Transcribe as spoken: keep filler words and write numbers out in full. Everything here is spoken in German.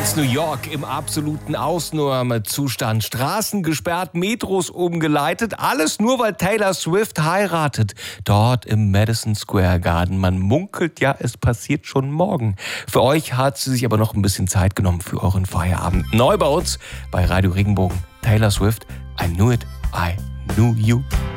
Ganz New York im absoluten Ausnahmezustand. Straßen gesperrt, Metros umgeleitet. Alles nur, weil Taylor Swift heiratet. Dort im Madison Square Garden. Man munkelt ja, es passiert schon morgen. Für euch hat sie sich aber noch ein bisschen Zeit genommen für euren Feierabend. Neu bei uns bei Radio Regenbogen. Taylor Swift, I Knew It, I Knew You.